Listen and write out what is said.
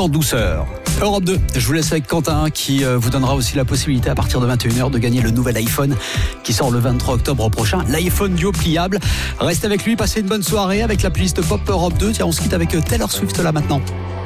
en douceur. Europe 2, je vous laisse avec Quentin qui vous donnera aussi la possibilité à partir de 21h de gagner le nouvel iPhone qui sort le 23 octobre prochain, l'iPhone Duo pliable. Restez avec lui, passez une bonne soirée avec la playlist Pop Europe 2. Tiens, on se quitte avec Taylor Swift là maintenant.